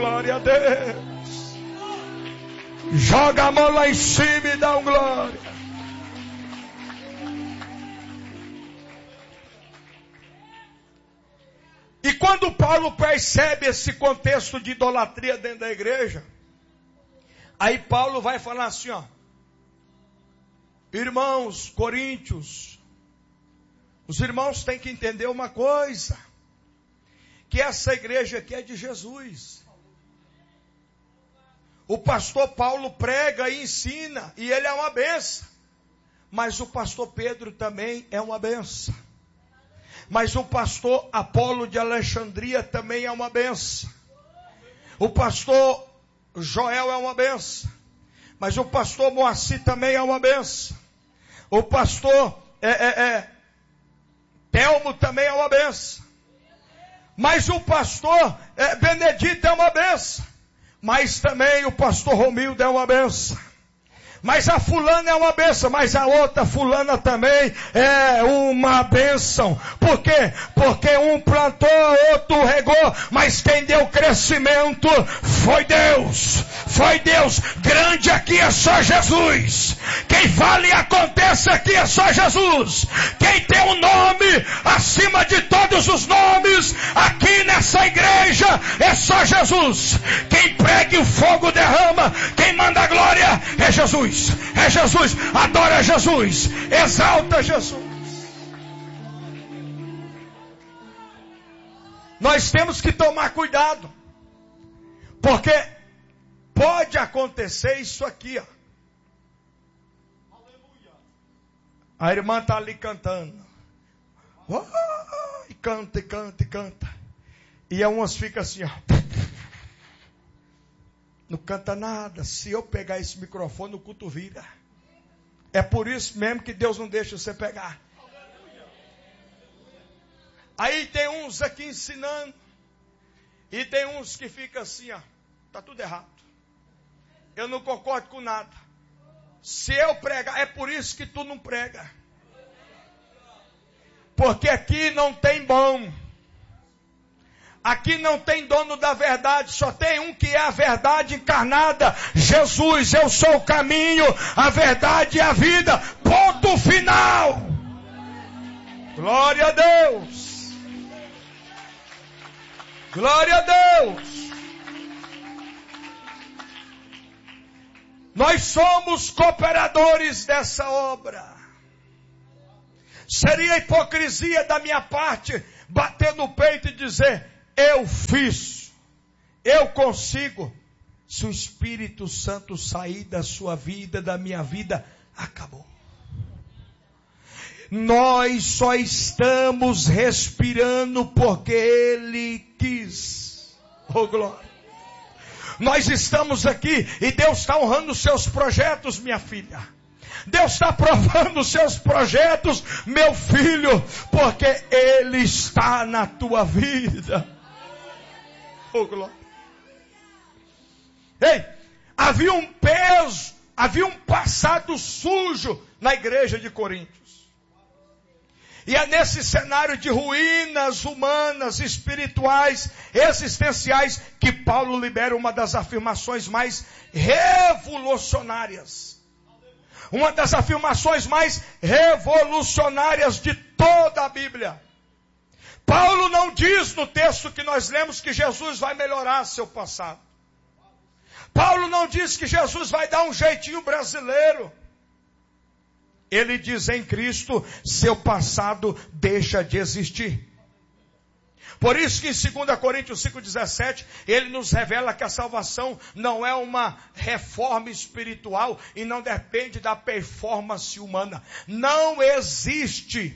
glória a Deus. Joga a mão lá em cima e dá um glória. E quando Paulo percebe esse contexto de idolatria dentro da igreja, aí Paulo vai falar assim, ó: irmãos coríntios, os irmãos têm que entender uma coisa, que essa igreja aqui é de Jesus. O pastor Paulo prega e ensina, e ele é uma benção. Mas o pastor Pedro também é uma benção. Mas o pastor Apolo de Alexandria também é uma benção. O pastor Joel é uma benção. Mas o pastor Moacir também é uma benção. O pastor Telmo também é uma benção. Mas o pastor Benedito é uma benção. Mas também o pastor Romildo é uma benção. Mas a fulana é uma bênção, mas a outra fulana também é uma bênção. Por quê? Porque um plantou, outro regou, mas quem deu crescimento foi Deus. Foi Deus. Grande aqui é só Jesus. Quem fala e acontece aqui é só Jesus. Quem tem um nome acima de todos os nomes aqui nessa igreja é só Jesus. Quem prega e o fogo derrama, quem manda a glória é Jesus. É Jesus, adora Jesus, exalta Jesus. Nós temos que tomar cuidado, porque pode acontecer isso aqui, ó. A irmã está ali cantando, e canta, e canta, e canta, e umas ficam assim, ó. Não canta nada. Se eu pegar esse microfone, o culto vira. É por isso mesmo que Deus não deixa você pegar. Aí tem uns aqui ensinando. E tem uns que ficam assim, ó. Está tudo errado. Eu não concordo com nada. Se eu pregar, é por isso que tu não prega. Porque aqui não tem bom. Aqui não tem dono da verdade, só tem um que é a verdade encarnada, Jesus. Eu sou o caminho, a verdade e a vida, ponto final. Glória a Deus. Glória a Deus. Nós somos cooperadores dessa obra. Seria hipocrisia da minha parte bater no peito e dizer: eu fiz, eu consigo. Se o Espírito Santo sair da sua vida, da minha vida, acabou. Nós só estamos respirando porque Ele quis. Oh glória. Nós estamos aqui e Deus está honrando os seus projetos, minha filha. Deus está aprovando os seus projetos, meu filho, porque Ele está na tua vida. Oh, glória. Ei, havia um peso, havia um passado sujo na igreja de Coríntios. E é nesse cenário de ruínas humanas, espirituais, existenciais, que Paulo libera uma das afirmações mais revolucionárias. Uma das afirmações mais revolucionárias de toda a Bíblia. Paulo não diz no texto que nós lemos que Jesus vai melhorar seu passado. Paulo não diz que Jesus vai dar um jeitinho brasileiro. Ele diz: em Cristo, seu passado deixa de existir. Por isso que em 2 Coríntios 5,17, ele nos revela que a salvação não é uma reforma espiritual e não depende da performance humana. Não existe.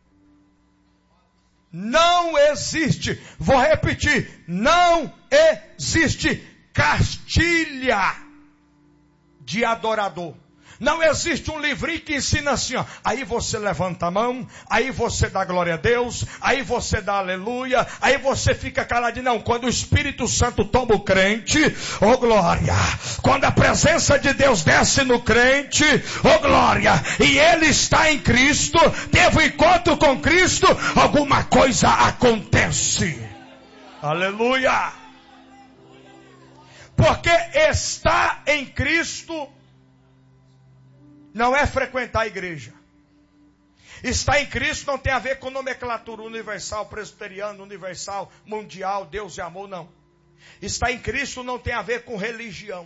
Não existe. Vou repetir. Não existe cartilha de adorador. Não existe um livrinho que ensina assim, ó. Aí você levanta a mão, aí você dá glória a Deus, aí você dá aleluia, aí você fica caladinho. Não, quando o Espírito Santo toma o crente, oh glória. Quando a presença de Deus desce no crente, oh glória. E ele está em Cristo, teve um encontro com Cristo, alguma coisa acontece. Aleluia. Porque estar em Cristo não é frequentar a igreja. Estar em Cristo não tem a ver com nomenclatura universal, presbiteriano, universal, mundial, Deus e amor, não. Estar em Cristo não tem a ver com religião.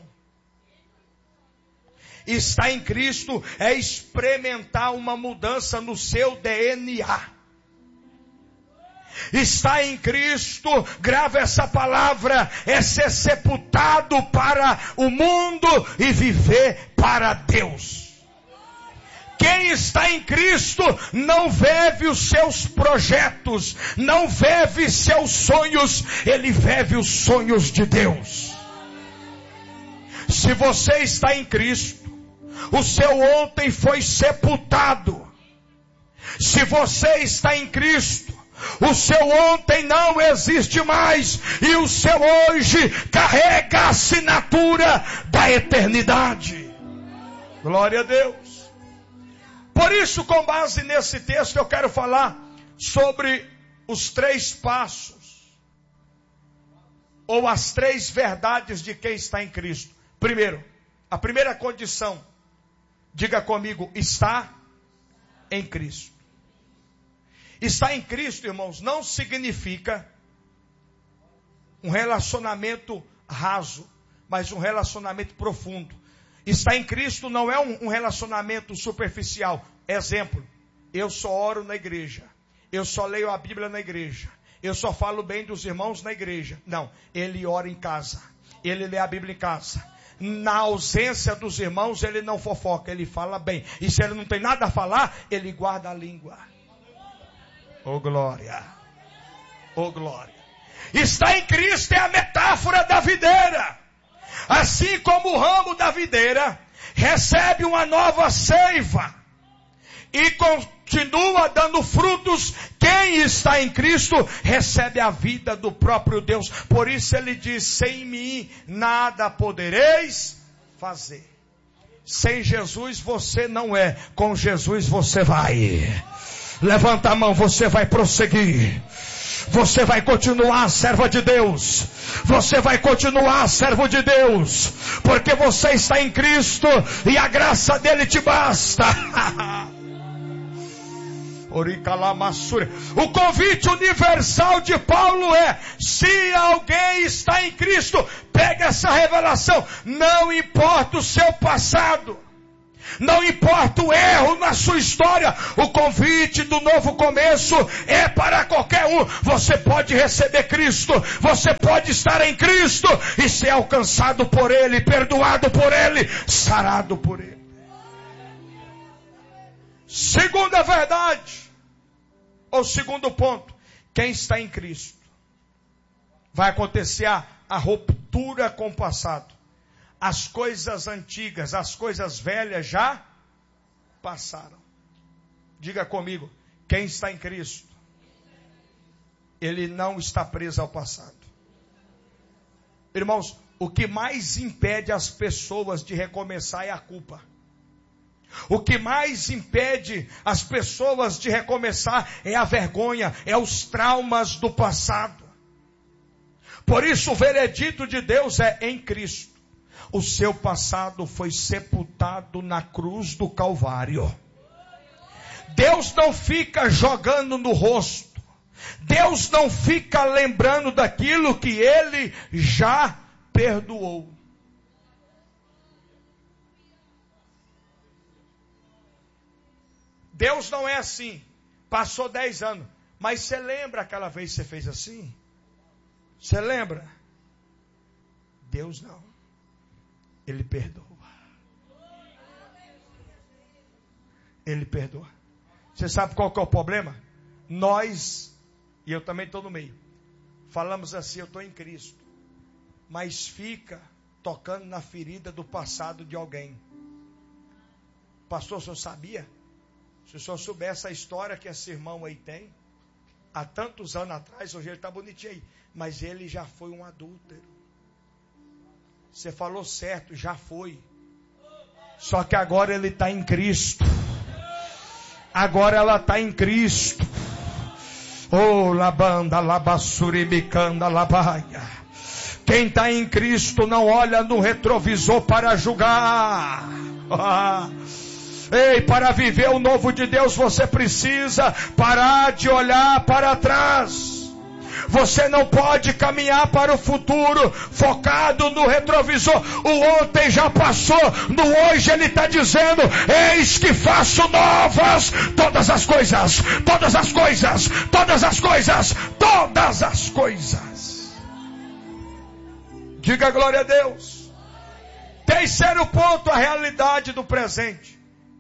Estar em Cristo é experimentar uma mudança no seu DNA. Estar em Cristo, grava essa palavra, é ser sepultado para o mundo e viver para Deus. Quem está em Cristo não vive os seus projetos, não vive seus sonhos, ele vive os sonhos de Deus. Se você está em Cristo, o seu ontem foi sepultado. Se você está em Cristo, o seu ontem não existe mais, e o seu hoje carrega a assinatura da eternidade. Glória a Deus. Por isso, com base nesse texto, eu quero falar sobre os 3 passos, ou as 3 verdades de quem está em Cristo. Primeiro, a primeira condição, diga comigo, está em Cristo. Estar em Cristo, irmãos, não significa um relacionamento raso, mas um relacionamento profundo. Estar em Cristo não é um relacionamento superficial. Exemplo, eu só oro na igreja, eu só leio a Bíblia na igreja, eu só falo bem dos irmãos na igreja. Não, ele ora em casa, ele lê a Bíblia em casa. Na ausência dos irmãos, ele não fofoca, ele fala bem. E se ele não tem nada a falar, ele guarda a língua. Oh glória, oh glória. Estar em Cristo é a metáfora da videira. Assim como o ramo da videira recebe uma nova seiva e continua dando frutos, quem está em Cristo recebe a vida do próprio Deus. Por isso ele diz, sem mim nada podereis fazer. Sem Jesus você não é, com Jesus você vai. Levanta a mão, você vai prosseguir. Você vai continuar serva de Deus. Você vai continuar servo de Deus. Porque você está em Cristo e a graça dele te basta. O convite universal de Paulo é: se alguém está em Cristo, pega essa revelação. Não importa o seu passado, não importa o erro na sua história, o convite do novo começo é para qualquer um. Você pode receber Cristo, você pode estar em Cristo e ser alcançado por Ele, perdoado por Ele, sarado por Ele. Segunda verdade, ou segundo ponto, quem está em Cristo, vai acontecer a ruptura com o passado. As coisas antigas, as coisas velhas já passaram. Diga comigo, quem está em Cristo, ele não está preso ao passado. Irmãos, o que mais impede as pessoas de recomeçar é a culpa. O que mais impede as pessoas de recomeçar é a vergonha, é os traumas do passado. Por isso o veredito de Deus é: em Cristo o seu passado foi sepultado na cruz do Calvário. Deus não fica jogando no rosto. Deus não fica lembrando daquilo que Ele já perdoou. Deus não é assim. Passou 10 anos. Mas você lembra aquela vez que você fez assim? Você lembra? Deus não. Ele perdoa. Ele perdoa. Você sabe qual que é o problema? Nós, e eu também estou no meio, falamos assim: eu estou em Cristo, mas fica tocando na ferida do passado de alguém. Pastor, o senhor sabia? Se o senhor soubesse a história que esse irmão aí tem, há tantos anos atrás, hoje ele está bonitinho aí, mas ele já foi um adúltero. Você falou certo, já foi. Só que agora ele está em Cristo. Agora ela está em Cristo. Oh, labanda, labassuribicanda, labaia. Quem está em Cristo não olha no retrovisor para julgar. Ei, para viver o novo de Deus, você precisa parar de olhar para trás. Você não pode caminhar para o futuro focado no retrovisor. O ontem já passou, no hoje ele está dizendo: eis que faço novas todas as coisas, todas as coisas, todas as coisas, todas as coisas. Diga glória a Deus. Terceiro ponto, a realidade do presente.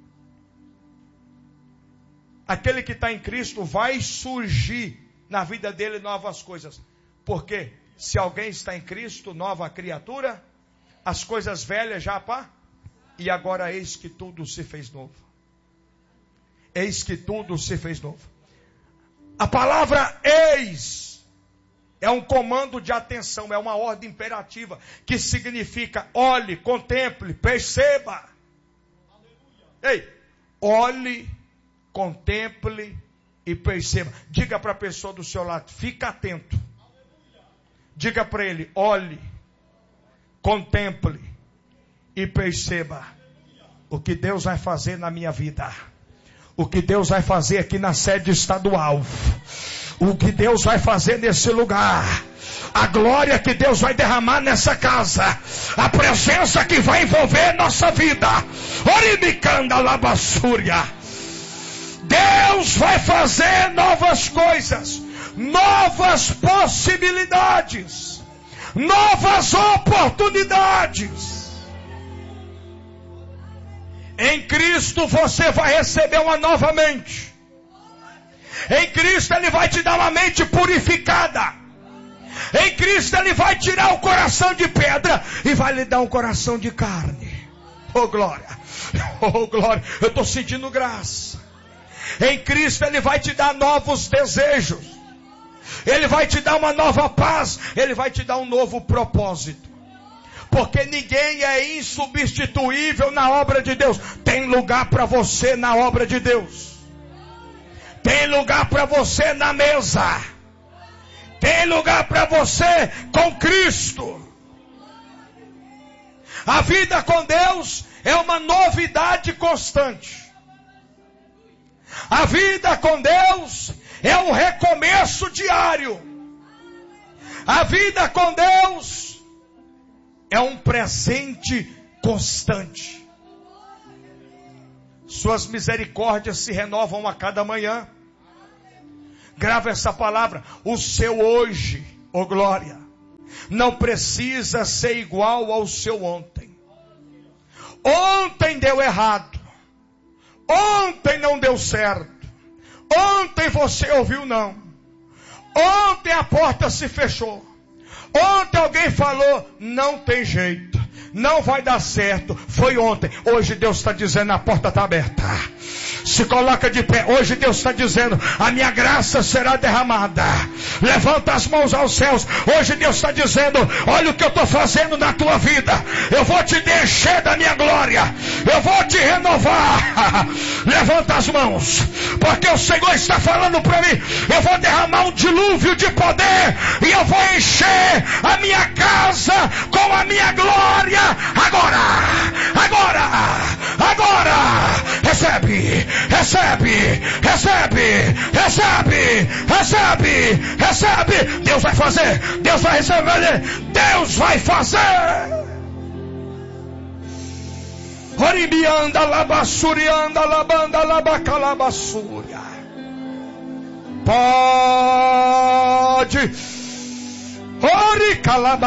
Aquele que está em Cristo vai surgir na vida dele novas coisas. Porque se alguém está em Cristo, nova criatura, as coisas velhas já e agora eis que tudo se fez novo. Eis que tudo se fez novo. A palavra eis é um comando de atenção, é uma ordem imperativa que significa olhe, contemple, perceba. Ei, olhe, contemple e perceba. Diga para a pessoa do seu lado: fica atento. Diga para ele: olhe, contemple e perceba o que Deus vai fazer na minha vida. O que Deus vai fazer aqui na sede estadual. O que Deus vai fazer nesse lugar. A glória que Deus vai derramar nessa casa. A presença que vai envolver nossa vida. Orimicanda labassúria. Deus vai fazer novas coisas, novas possibilidades, novas oportunidades. Em Cristo você vai receber uma nova mente. Em Cristo Ele vai te dar uma mente purificada. Em Cristo Ele vai tirar o coração de pedra e vai lhe dar um coração de carne. Oh glória, oh glória, eu estou sentindo graça. Em Cristo Ele vai te dar novos desejos. Ele vai te dar uma nova paz. Ele vai te dar um novo propósito. Porque ninguém é insubstituível na obra de Deus. Tem lugar para você na obra de Deus. Tem lugar para você na mesa. Tem lugar para você com Cristo. A vida com Deus é uma novidade constante. A vida com Deus é um recomeço diário. A vida com Deus é um presente constante. Suas misericórdias se renovam a cada manhã. Grava essa palavra. O seu hoje, oh glória, não precisa ser igual ao seu ontem. Ontem deu errado. Ontem não deu certo. Ontem você ouviu não. Ontem a porta se fechou. Ontem alguém falou: não tem jeito, não vai dar certo. Foi ontem. Hoje Deus está dizendo: a porta está aberta. Se coloca de pé. Hoje Deus está dizendo: a minha graça será derramada. Levanta as mãos aos céus. Hoje Deus está dizendo: olha o que eu estou fazendo na tua vida. Eu vou te encher da minha glória. Eu vou te renovar. Levanta as mãos, porque o Senhor está falando para mim: eu vou derramar um dilúvio de poder e eu vou encher a minha casa com a minha glória. Agora, agora, agora. Recebe, recebe, recebe, recebe, recebe, recebe. Deus vai fazer, Deus vai receber, Deus vai fazer. Oribianda labassurianda labanda labacalabassúria. Pode. Ori calaba.